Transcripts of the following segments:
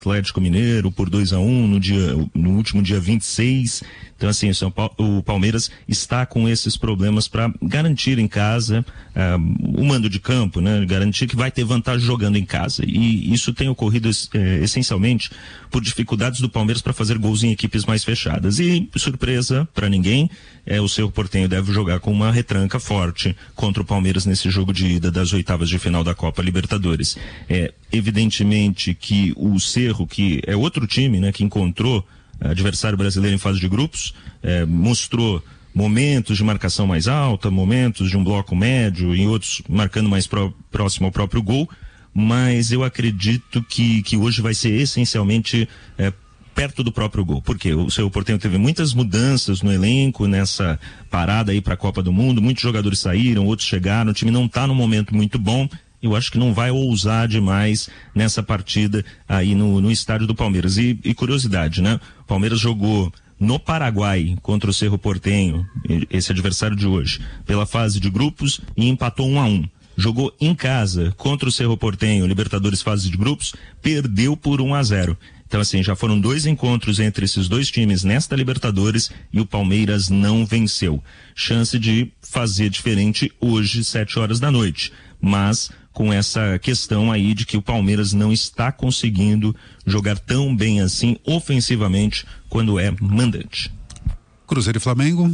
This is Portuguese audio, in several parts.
Atlético Mineiro por 2-1 no último dia 26. Então, assim, o Palmeiras está com esses problemas para garantir em casa o mando de campo, né? Garantir que vai ter vantagem jogando em casa. E isso tem ocorrido essencialmente por dificuldades do Palmeiras para fazer gols em equipes mais fechadas. E, surpresa para ninguém, o Cerro Porteño deve jogar com uma retranca forte contra o Palmeiras nesse jogo de ida das oitavas de final da Copa Libertadores. Evidentemente que o Cerro, que é outro time, né, que encontrou adversário brasileiro em fase de grupos, mostrou momentos de marcação mais alta, momentos de um bloco médio e outros marcando mais próximo ao próprio gol, mas eu acredito que hoje vai ser essencialmente perto do próprio gol, porque o Cerro Porteño teve muitas mudanças no elenco nessa parada aí para a Copa do Mundo, muitos jogadores saíram, outros chegaram, o time não está num momento muito bom. Eu acho que não vai ousar demais nessa partida aí no estádio do Palmeiras. E curiosidade, né? O Palmeiras jogou no Paraguai contra o Cerro Porteño, esse adversário de hoje, pela fase de grupos e empatou 1-1. Jogou em casa contra o Cerro Porteño, Libertadores fase de grupos, perdeu por 1-0. Então, assim, já foram 2 encontros entre esses dois times nesta Libertadores e o Palmeiras não venceu. Chance de fazer diferente hoje, 7 horas da noite. Mas com essa questão aí de que o Palmeiras não está conseguindo jogar tão bem assim ofensivamente quando é mandante. Cruzeiro e Flamengo?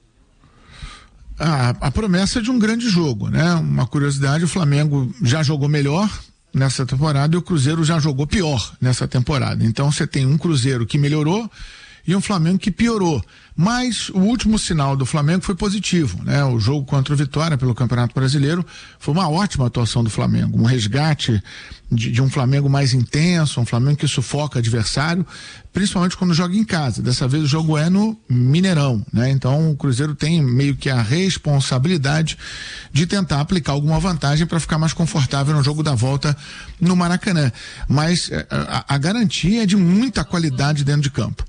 A promessa de um grande jogo, né? Uma curiosidade, o Flamengo já jogou melhor nessa temporada e o Cruzeiro já jogou pior nessa temporada. Então você tem um Cruzeiro que melhorou e um Flamengo que piorou. Mas o último sinal do Flamengo foi positivo, né? O jogo contra o Vitória pelo Campeonato Brasileiro foi uma ótima atuação do Flamengo, um resgate de um Flamengo mais intenso, um Flamengo que sufoca adversário, principalmente quando joga em casa. Dessa vez o jogo é no Mineirão, né? Então o Cruzeiro tem meio que a responsabilidade de tentar aplicar alguma vantagem para ficar mais confortável no jogo da volta no Maracanã. Mas a garantia é de muita qualidade dentro de campo.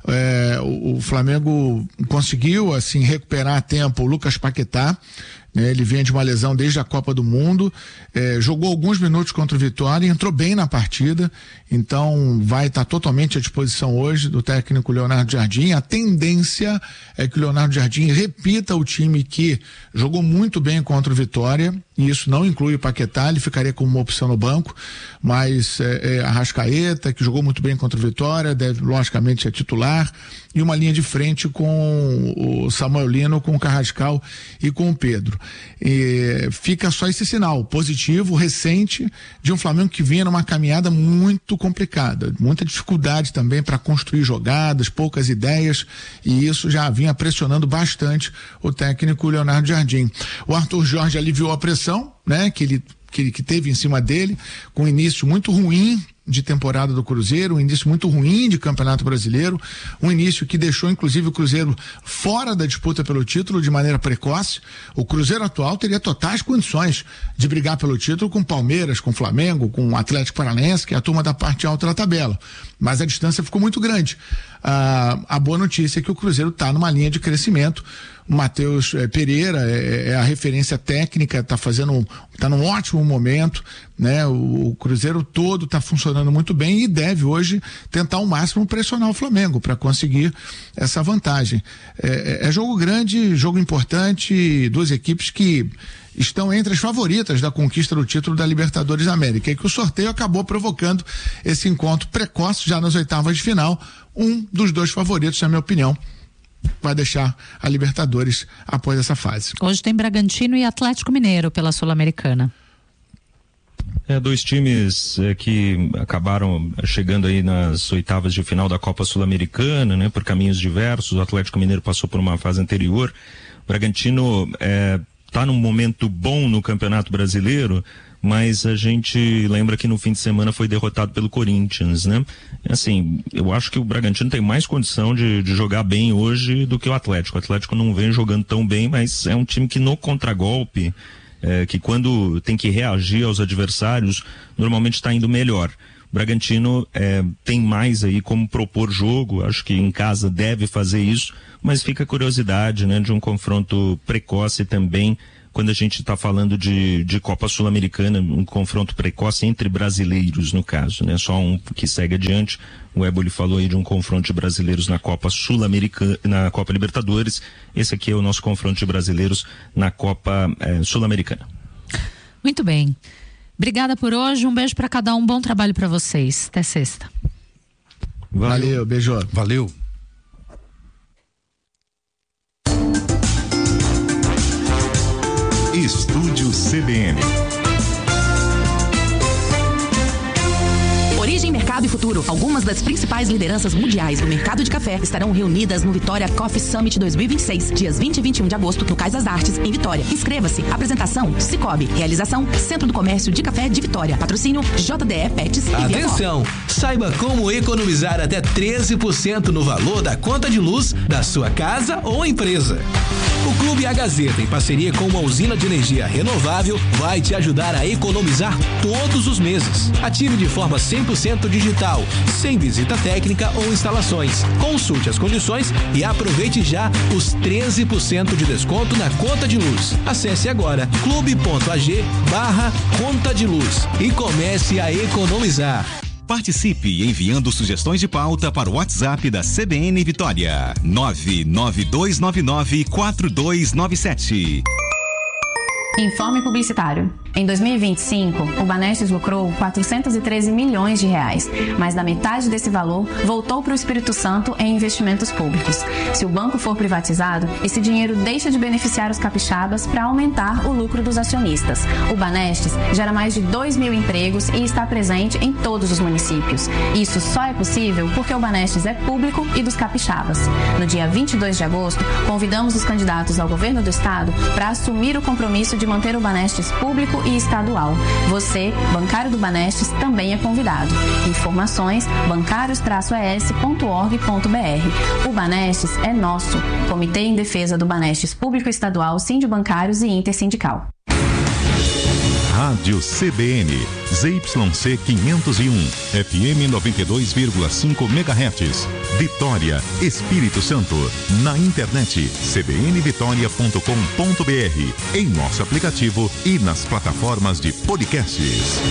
O Flamengo conseguiu assim recuperar a tempo o Lucas Paquetá, né? Ele vinha de uma lesão desde a Copa do Mundo, jogou alguns minutos contra o Vitória e entrou bem na partida, então vai estar totalmente à disposição hoje do técnico Leonardo Jardim. A tendência é que o Leonardo Jardim repita o time que jogou muito bem contra o Vitória, e isso não inclui o Paquetá, ele ficaria como uma opção no banco, mas Arrascaeta, que jogou muito bem contra o Vitória, deve logicamente ser titular, e uma linha de frente com o Samuel Lino, com o Carrascal e com o Pedro. Fica só esse sinal positivo, recente, de um Flamengo que vinha numa caminhada muito complicada, muita dificuldade também para construir jogadas, poucas ideias, e isso já vinha pressionando bastante o técnico Leonardo Jardim. O Arthur Jorge aliviou a pressão, né, que teve em cima dele, com um início muito ruim de temporada do Cruzeiro, um início muito ruim de Campeonato Brasileiro, um início que deixou inclusive o Cruzeiro fora da disputa pelo título de maneira precoce. O Cruzeiro atual teria totais condições de brigar pelo título com Palmeiras, com Flamengo, com Atlético Paranaense, que é a turma da parte alta da tabela, mas a distância ficou muito grande. A boa notícia é que o Cruzeiro está numa linha de crescimento. O Matheus Pereira é a referência técnica, tá num ótimo momento, né? O Cruzeiro todo está funcionando muito bem e deve hoje tentar ao máximo pressionar o Flamengo para conseguir essa vantagem. É jogo grande, jogo importante, duas equipes que estão entre as favoritas da conquista do título da Libertadores da América, e que o sorteio acabou provocando esse encontro precoce já nas oitavas de final. Um dos dois favoritos, na minha opinião, vai deixar a Libertadores após essa fase. Hoje tem Bragantino e Atlético Mineiro pela Sul-Americana. Dois times que acabaram chegando aí nas oitavas de final da Copa Sul-Americana, né, por caminhos diversos. O Atlético Mineiro passou por uma fase anterior. O Bragantino está num momento bom no Campeonato Brasileiro, mas a gente lembra que no fim de semana foi derrotado pelo Corinthians, né? Assim, eu acho que o Bragantino tem mais condição de jogar bem hoje do que o Atlético. O Atlético não vem jogando tão bem, mas é um time que no contragolpe, que quando tem que reagir aos adversários, normalmente está indo melhor. O Bragantino tem mais aí como propor jogo, acho que em casa deve fazer isso, mas fica a curiosidade, né, de um confronto precoce também quando a gente está falando de Copa Sul-Americana, um confronto precoce entre brasileiros, no caso, né? Só um que segue adiante. O Éboli falou aí de um confronto de brasileiros na Copa Sul-Americana, na Copa Libertadores. Esse aqui é o nosso confronto de brasileiros na Copa Sul-Americana. Muito bem. Obrigada por hoje, um beijo para cada um, bom trabalho para vocês. Até sexta. Valeu, beijo. Valeu. Estúdio CBN. Origem, Mercado e Futuro. Algumas das principais lideranças mundiais do mercado de café estarão reunidas no Vitória Coffee Summit 2026, dias 20 e 21 de agosto, no Cais das Artes, em Vitória. Inscreva-se. Apresentação, Cicobi. Realização, Centro do Comércio de Café de Vitória. Patrocínio, JDE Pets e Atenção! Saiba como economizar até 13% no valor da conta de luz da sua casa ou empresa. O Clube A Gazeta, em parceria com uma usina de energia renovável, vai te ajudar a economizar todos os meses. Ative de forma 100% digital, sem visita técnica ou instalações. Consulte as condições e aproveite já os 13% de desconto na conta de luz. Acesse agora clube.ag/conta de luz e comece a economizar. Participe enviando sugestões de pauta para o WhatsApp da CBN Vitória. 992994297. Informe publicitário. Em 2025, o Banestes lucrou 413 milhões de reais, mas da metade desse valor voltou para o Espírito Santo em investimentos públicos. Se o banco for privatizado, esse dinheiro deixa de beneficiar os capixabas para aumentar o lucro dos acionistas. O Banestes gera mais de 2.000 empregos e está presente em todos os municípios. Isso só é possível porque o Banestes é público e dos capixabas. No dia 22 de agosto, convidamos os candidatos ao governo do estado para assumir o compromisso de manter o Banestes público e estadual. Você, bancário do Banestes, também é convidado. Informações: bancários-es.org.br. O Banestes é nosso. Comitê em Defesa do Banestes Público Estadual, Sindibancários e Intersindical. Rádio CBN, ZYC 501, FM 92,5 MHz, Vitória, Espírito Santo. Na internet, cbnvitoria.com.br, em nosso aplicativo e nas plataformas de podcasts.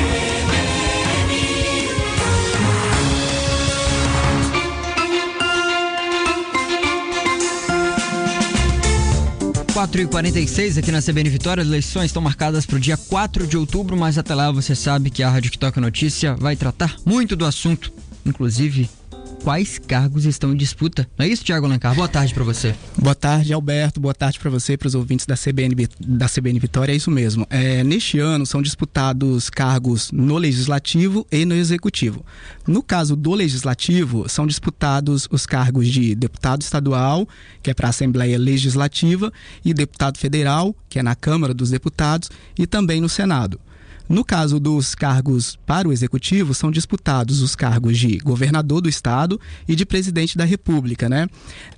4h46 aqui na CBN Vitória. As eleições estão marcadas para o dia 4 de outubro, mas até lá você sabe que a Rádio que Toca Notícia vai tratar muito do assunto, inclusive quais cargos estão em disputa. Não é isso, Thiago Alencar? Boa tarde para você. Boa tarde, Alberto. Boa tarde para você e para os ouvintes da CBN Vitória. É isso mesmo. Neste ano são disputados cargos no Legislativo e no Executivo. No caso do Legislativo, são disputados os cargos de deputado estadual, que é para a Assembleia Legislativa, e deputado federal, que é na Câmara dos Deputados, e também no Senado. No caso dos cargos para o Executivo, são disputados os cargos de governador do estado e de presidente da República, né?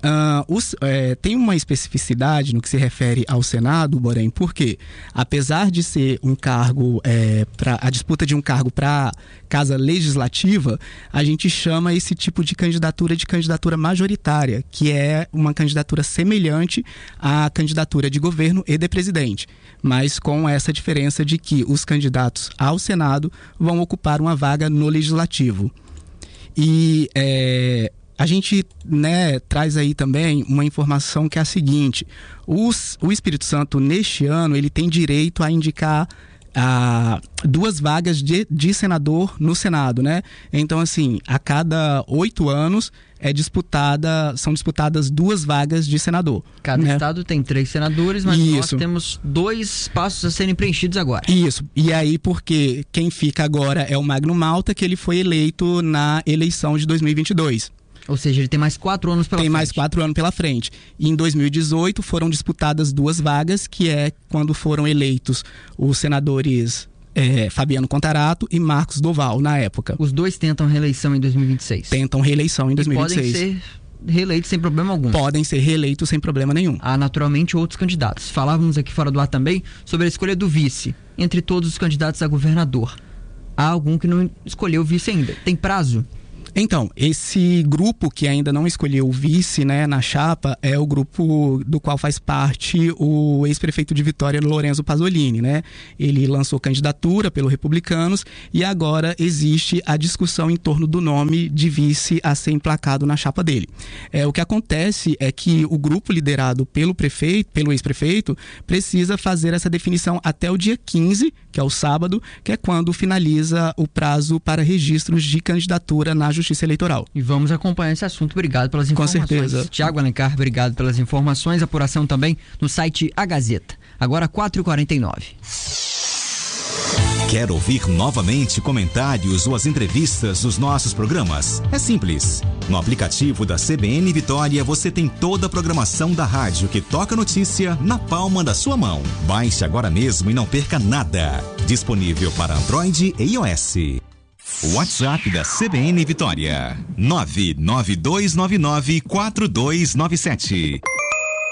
Tem uma especificidade no que se refere ao Senado, porém, porque apesar de ser um cargo, a disputa de um cargo para Casa Legislativa, a gente chama esse tipo de candidatura majoritária, que é uma candidatura semelhante à candidatura de governo e de presidente, mas com essa diferença de que os candidatos ao Senado vão ocupar uma vaga no Legislativo. E a gente, traz aí também uma informação que é a seguinte: o Espírito Santo, neste ano, ele tem direito a indicar duas vagas de senador no Senado, né? Então, assim, a cada 8 anos são disputadas 2 vagas de senador. Cada estado tem 3 senadores, mas nós temos 2 espaços a serem preenchidos agora. Isso. E aí, porque quem fica agora é o Magno Malta, que ele foi eleito na eleição de 2022. Ou seja, ele tem mais 4 anos pela frente. Tem mais 4 anos pela frente. E em 2018 foram disputadas 2 vagas, que é quando foram eleitos os senadores Fabiano Contarato e Marcos Doval, na época. Os dois tentam reeleição em 2026. Tentam reeleição em 2026. E podem ser reeleitos sem problema algum. Podem ser reeleitos sem problema nenhum. Há naturalmente outros candidatos. Falávamos aqui fora do ar também sobre a escolha do vice, entre todos os candidatos a governador. Há algum que não escolheu o vice ainda. Tem prazo? Então, esse grupo que ainda não escolheu o vice, né, na chapa, é o grupo do qual faz parte o ex-prefeito de Vitória, Lorenzo Pasolini, né? Ele lançou candidatura pelo Republicanos e agora existe a discussão em torno do nome de vice a ser emplacado na chapa dele. O que acontece é que o grupo liderado pelo ex-prefeito, precisa fazer essa definição até o dia 15, que é o sábado, que é quando finaliza o prazo para registros de candidatura na Justiça Eleitoral. E vamos acompanhar esse assunto. Obrigado pelas informações. Com certeza. Tiago Alencar, obrigado pelas informações. Apuração também no site A Gazeta. Agora 4h49. Quer ouvir novamente comentários ou as entrevistas dos nossos programas? É simples. No aplicativo da CBN Vitória você tem toda a programação da rádio que toca notícia na palma da sua mão. Baixe agora mesmo e não perca nada. Disponível para Android e iOS. WhatsApp da CBN Vitória: 992994297.